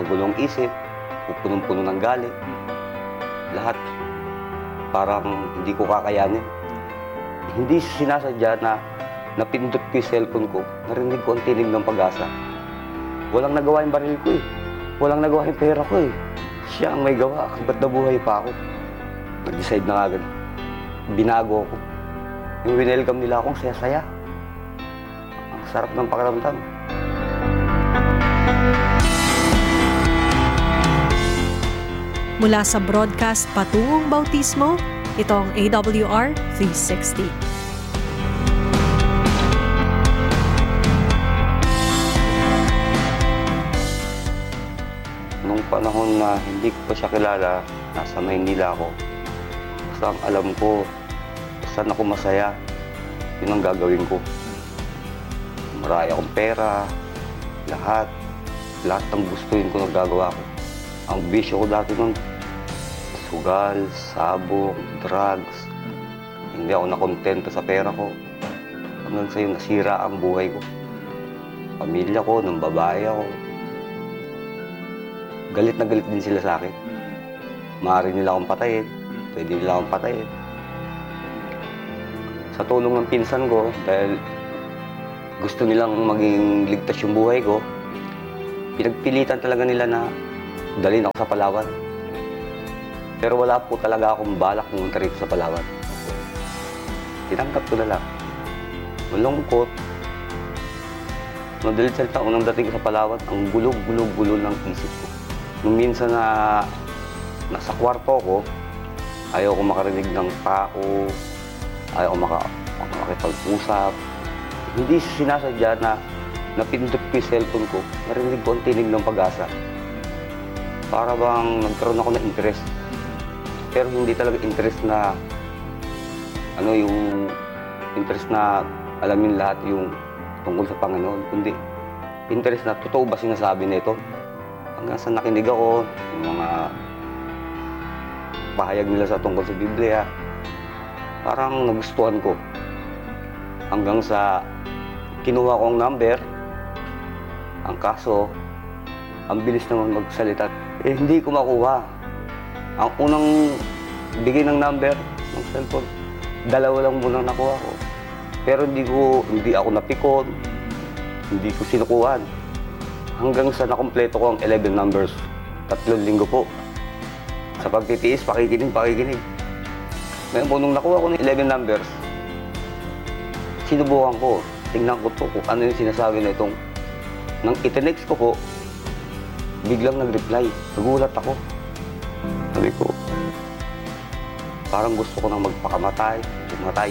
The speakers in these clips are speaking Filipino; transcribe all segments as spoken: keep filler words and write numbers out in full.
magugulong isip, punong-puno ng galit. Lahat parang hindi ko kakayanin. Hindi sinasadya na napindot ko yung cellphone ko, narinig ko ang tinig ng pag-asa. Walang nagawa yung baril ko eh. Walang nagawa yung pera ko eh. Siya ang may gawa, ba't nabuhay pa ako? Nag-decide na agad. Binago ako. Yung winelcome nila akong saya-saya. Ang sarap ng pakiramdam. Mula sa broadcast patungong bautismo, ito ang A W R three sixty. Nung panahon na hindi ko pa siya kilala, nasa Maynila ako. Basta ang alam ko, saan ako masaya, yun ang gagawin ko. Marami akong pera, lahat. Lahat ng gustuin ko nagagawa ko. Ang bisyo ko dati nun, sugal, sabong, drugs. Hindi ako nakontento sa pera ko. Hanggang sa'yo nasira ang buhay ko. Pamilya ko, ng babae ako. Galit na galit din sila sa akin. Maaari nila akong patayin. Pwede nila akong patayin. Sa tulong ng pinsan ko, dahil gusto nilang maging ligtas yung buhay ko, pinagpilitan talaga nila na dalhin ako sa Palawan. Pero wala po talaga akong balak pumunta rito sa Palawan. Tinanggap ko na lang. Malungkot. Madalit salita, unang dating ko sa Palawan, ang gulo-gulo-gulo ng isip ko. Nung minsan na nasa kwarto ko, ayaw ko makarinig ng tao, ayaw ko maka, makipag-usap. Hindi sinasadya na napindot ko yung cellphone ko, narinig ko ang tinig ng pag-asa. Para bang nagkaroon ako ng interest. Pero hindi talaga interest na, ano yung interest na alamin lahat yung tungkol sa Panginoon. Kundi interest na totoo ba sinasabi nito? Hanggang sa nakinig ako, yung mga pahayag nila sa tungkol sa Biblia, parang nagustuhan ko. Hanggang sa kinuha ko ang number, ang kaso, ang bilis naman magsalita. Eh, hindi ko makuha. Ang unang bigay ng number ng cellphone, dalawa lang munang nakuha ko. Pero hindi ko, hindi ako napikon, hindi ko sinukuhan. Hanggang sa nakompleto ko ang eleven numbers. Tatlong linggo po. Sa pagtitiis, pakikinig, pakikinig. Ngayon po, nung nakuha ko ng eleven numbers, sinubukan ko. Tingnan ko to kung ano yung sinasabi na itong. Nang itinext ko po, biglang nag-reply. Nagulat ako. Sabi ko, parang gusto ko nang magpakamatay, pumatay.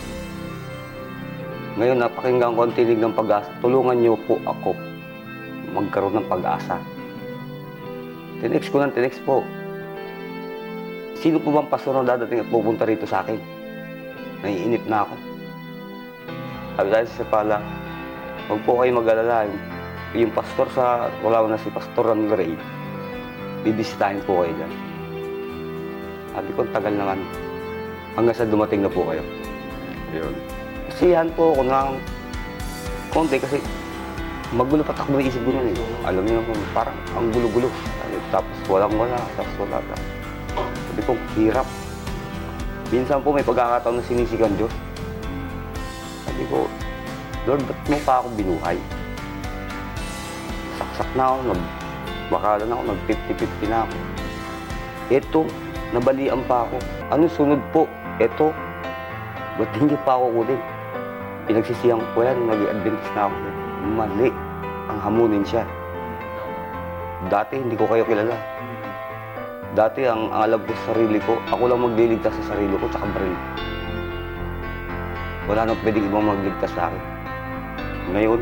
Ngayon, napakinggan ko ang tinig ng pag-asa. Tulungan niyo po ako magkaroon ng pag-asa. Tinext ko ng tinext po. Sino po bang pastor na dadating at pupunta rito sa akin? Naiinip na ako. Sabi tayo sa pala, huwag po kayo mag-alala. Yung pastor sa, wala mo na si Pastor Ron Ray, bibisitahin po kayo dyan. Sabi ko, tagal naman. Hanggang sa dumating na po kayo. Yun. Kasiyahan po ako ng konti kasi magulo pa takbo ng isip ko nun eh. Alam niyo naman, parang ang gulo-gulo. Tapos walang-wala, tapos wala. Sabi ko, hirap. Minsan po may pagkakataon na sinisikan Diyos. Sabi ko, Lord, ba't mo pa ako binuhay? Saksak na ako, nag, bakala na ako, nag-fifty fifty na ako. Eto, nabalian pa ako. Anong sunod po? Eto, ba't hindi pa ako kunin? Pinagsisiyang ko yan, nag-i-adventist na ako. Mali, ang hamunin siya. Dati hindi ko kayo kilala. Dati ang, ang alam ko sa sarili ko, ako lang magliligtas sa sarili ko, tsaka baril. Wala nang pwedeng ibang magligtas sa akin. Ngayon,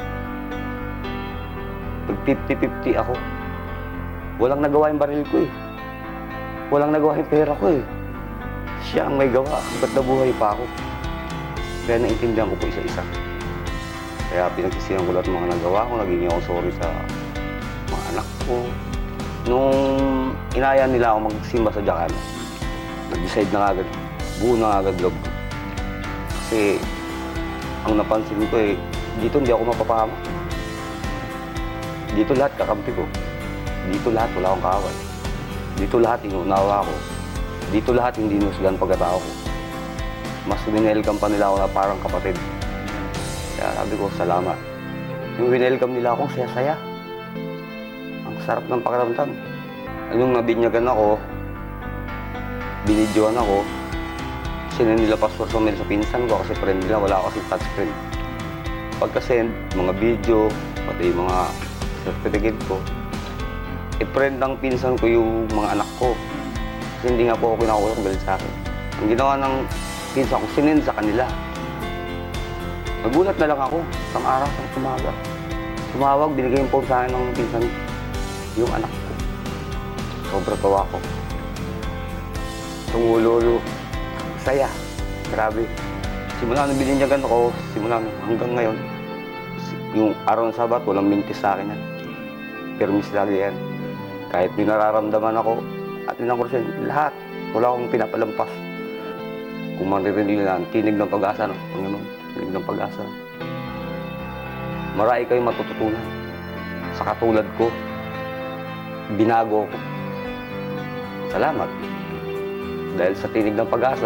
pag fifty fifty ako, walang nagawa yung baril ko eh. Walang nagawa yung pera ko eh. Siya ang may gawa, ba't nabuhay pa ako? Kaya naintindihan ko po isa-isa. Kaya pinagsisihan ko lahat ng mga nagawa ko, naging ako sorry sa mga anak ko. Nung inaya nila ako magsimba sa Jakarta, nag-decide na agad, buo na agad loob ko. Kasi ang napansin ko eh, dito hindi ako mapapahama. Dito lahat kakampi ko. Dito lahat wala akong kaaway. Dito lahat inuunawa ko. Dito lahat hindi nusgan pagkatao ko. Mas winelcome pa nila ako na parang kapatid. Kaya sabi ko, salamat. Yung winelcome nila akong saya-saya. Ang sarap ng pakiramdam. Yung nabinyagan ako, binidyoan ako, sinin nila Pastor Romel sa pinsan ko kasi friend nila, wala ako kasi touchscreen. Pagka-send, mga video, pati yung mga certificate ko, i-friend ng pinsan ko yung mga anak ko. Kasi hindi nga po ako kinakuha kung galit sa akin. Ang ginawa ng pinsan ko, sinend sa kanila. Nagulat na lang ako, isang araw, isang umaga. Tumawag, binigay yung phone sa akin ng pinsan yung anak ko. Sobrang tawa ko. Tungulolo, saya, grabe. Simula nung bininyagan ako, simula nung hanggang ngayon, yung araw ng Sabat, walang mintis sa akin yan. Permis lagi yan. Kahit may nararamdaman ako, at inangkursin, lahat, wala akong pinapalampas. Kung maririnig nila, tinig ng pag-asa, no? Panginoon, tinig ng pag-asa. Marami kayong matututunan. Sa katulad ko, binago ko. Salamat. Dahil sa tinig ng pag-asa,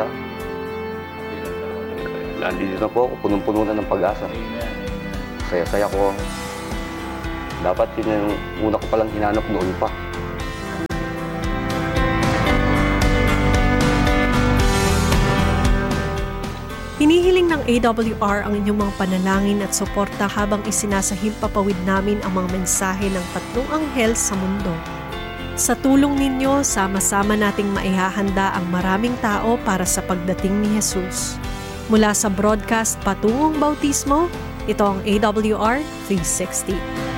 nandito na po ako, punong-puno na ng pag-asa. Saya-saya ko. Dapat yun yung una ko palang hinanap noon pa. Hinihiling ng A W R ang inyong mga panalangin at suporta habang isinasahimpapawid namin ang mga mensahe ng tatlong anghel sa mundo. Sa tulong ninyo, sama-sama nating maihahanda ang maraming tao para sa pagdating ni Jesus. Mula sa broadcast Patungong Bautismo, ito ang A W R three sixty.